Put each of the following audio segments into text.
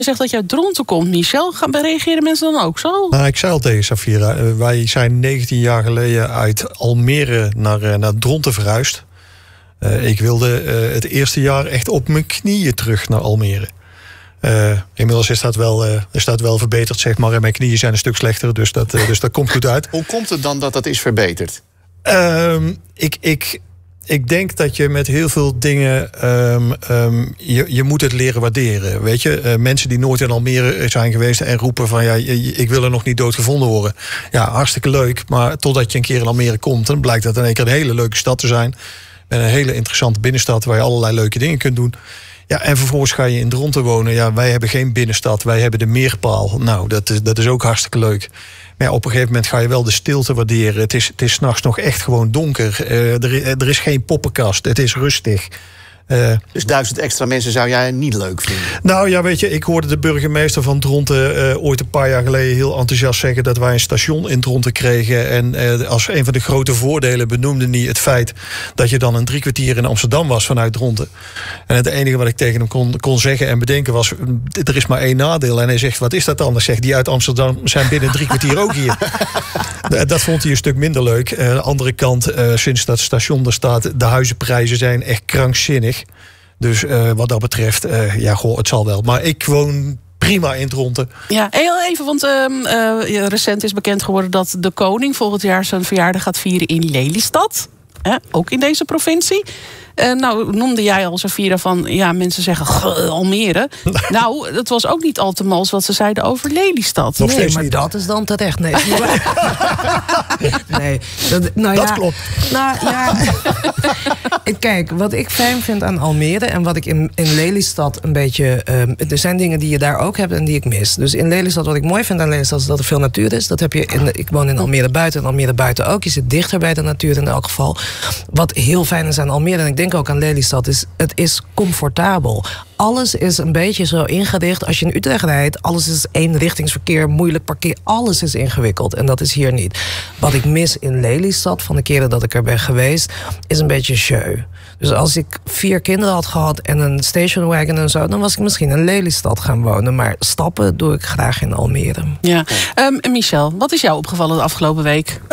zegt dat je uit Dronten komt, Michel. Reageren mensen dan ook zo? Nou, ik zei al tegen Safira, wij zijn 19 jaar geleden uit Almere naar Dronten verhuisd. Ik wilde het eerste jaar echt op mijn knieën terug naar Almere. Inmiddels is dat wel verbeterd, zeg maar. En mijn knieën zijn een stuk slechter, dus dat komt goed uit. Hoe komt het dan dat dat is verbeterd? Ik denk dat je met heel veel dingen... je moet het leren waarderen. Weet je, mensen die nooit in Almere zijn geweest en roepen van... ja, ik wil er nog niet doodgevonden worden. Ja, hartstikke leuk. Maar totdat je een keer in Almere komt... dan blijkt dat in één keer een hele leuke stad te zijn. En een hele interessante binnenstad waar je allerlei leuke dingen kunt doen. Ja, en vervolgens ga je in Dronten wonen. Ja, wij hebben geen binnenstad, wij hebben de Meerpaal. Nou, dat is ook hartstikke leuk. Maar ja, op een gegeven moment ga je wel de stilte waarderen. Het is 's nachts nog echt gewoon donker. Er is geen poppenkast, het is rustig. Dus 1000 extra mensen zou jij niet leuk vinden? Nou ja, weet je, ik hoorde de burgemeester van Dronten ooit een paar jaar geleden heel enthousiast zeggen dat wij een station in Dronten kregen. En als een van de grote voordelen benoemde hij het feit dat je dan een 3 kwartier in Amsterdam was vanuit Dronten. En het enige wat ik tegen hem kon zeggen en bedenken was, er is maar één nadeel. En hij zegt, wat is dat dan? Dan zegt die uit Amsterdam zijn binnen 3 kwartier ook hier. Dat vond hij een stuk minder leuk. Aan de andere kant, sinds dat station er staat, de huizenprijzen zijn echt krankzinnig. Dus wat dat betreft, het zal wel. Maar ik woon prima in Dronten. Ja, heel even, want recent is bekend geworden dat de koning volgend jaar zijn verjaardag gaat vieren in Lelystad. Ook in deze provincie. Nou, noemde jij al, Safira, van... ja, mensen zeggen Almere. Nou, dat was ook niet al te mals wat ze zeiden over Lelystad. Nee, maar dat is dan terecht. Nee, nee dat klopt. Nou, ja. Kijk, wat ik fijn vind aan Almere... en wat ik in Lelystad een beetje... er zijn dingen die je daar ook hebt en die ik mis. Dus in Lelystad, wat ik mooi vind aan Lelystad... is dat er veel natuur is. Dat heb je ik woon in Almere buiten en Almere buiten ook. Je zit dichter bij de natuur in elk geval. Wat heel fijn is aan Almere... en ik denk ook aan Lelystad, het is comfortabel. Alles is een beetje zo ingericht. Als je in Utrecht rijdt, alles is eenrichtingsverkeer, moeilijk parkeer. Alles is ingewikkeld en dat is hier niet. Wat ik mis in Lelystad, van de keren dat ik er ben geweest, is een beetje show. Dus als ik 4 kinderen had gehad en een stationwagon en zo, dan was ik misschien in Lelystad gaan wonen. Maar stappen doe ik graag in Almere. Ja. Michel, wat is jou opgevallen de afgelopen week?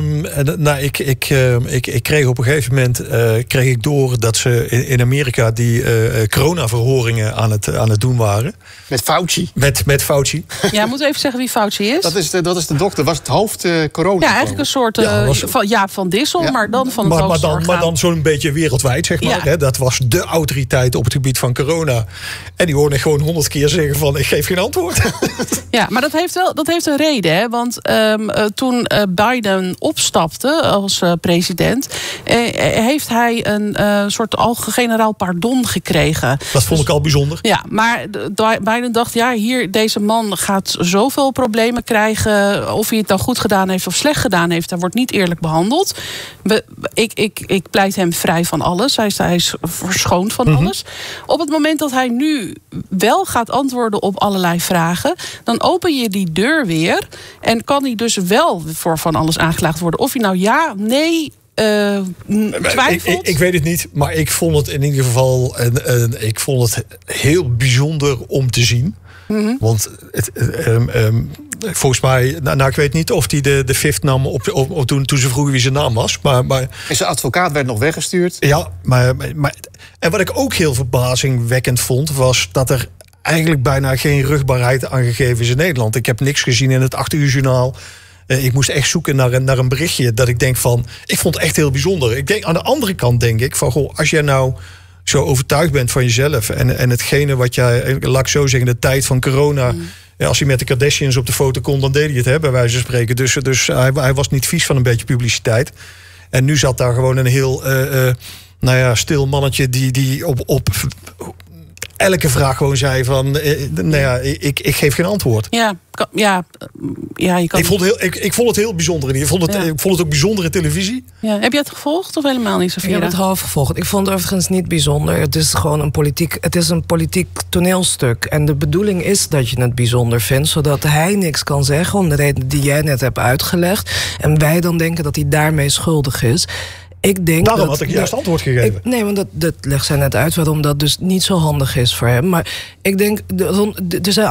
Ik kreeg op een gegeven moment door dat ze in Amerika die coronaverhoringen aan het doen waren. Met Fauci. Met Fauci. Ja, moet even zeggen wie Fauci is. Dat is de dokter, was het hoofd corona. Ja, eigenlijk een soort van Dissel, maar dan van het hoofdzorg. Maar dan zo'n beetje wereldwijd, zeg maar. Ja. Hè? Dat was de autoriteit op het gebied van corona. En die hoorde gewoon 100 keer zeggen van, ik geef geen antwoord. Ja, maar dat heeft een reden. Hè? Want toen Biden opstapte als president... heeft hij een soort generaal pardon gekregen. Dat vond ik al bijzonder. Ja, maar Biden dacht, deze man gaat zoveel problemen krijgen. Of hij het dan goed gedaan heeft of slecht gedaan heeft, hij wordt niet eerlijk behandeld. Ik pleit hem vrij van alles. Hij is verschoond van alles. Op het moment dat hij nu wel gaat antwoorden op allerlei vragen, dan open je die deur weer. En kan hij dus wel voor van alles aangeklaagd worden. Of hij nou ja, nee, twijfelt. Ik weet het niet, maar ik vond het in ieder geval ik vond het heel bijzonder om te zien. Want volgens mij, ik weet niet of hij de fifth nam op toen ze vroegen wie zijn naam was. Maar en zijn advocaat werd nog weggestuurd. Ja, maar en wat ik ook heel verbazingwekkend vond, was dat er eigenlijk bijna geen rugbaarheid aangegeven is in Nederland. Ik heb niks gezien in het 8 uur journaal. Ik moest echt zoeken naar een berichtje dat ik denk van, ik vond het echt heel bijzonder. Aan de andere kant denk ik van, als jij nou zo overtuigd bent van jezelf en hetgene wat jij, laat ik zo zeggen, de tijd van corona, als hij met de Kardashians op de foto kon, dan deed hij het, bij wijze van spreken. Dus hij was niet vies van een beetje publiciteit. En nu zat daar gewoon een heel stil mannetje die op elke vraag gewoon zei van, ik geef geen antwoord. Je kan. Ik vond het heel bijzonder. Ik vond het ook bijzondere televisie. Ja. Heb je het gevolgd of helemaal niet, Safira? Ik heb het half gevolgd. Ik vond het overigens niet bijzonder. Het is gewoon een politiek toneelstuk. En de bedoeling is dat je het bijzonder vindt, zodat hij niks kan zeggen om de reden die jij net hebt uitgelegd. En wij dan denken dat hij daarmee schuldig is. Ik denk Daarom had ik juist antwoord gegeven. Nee, want dat legt zij net uit waarom dat dus niet zo handig is voor hem. Maar ik denk, er zijn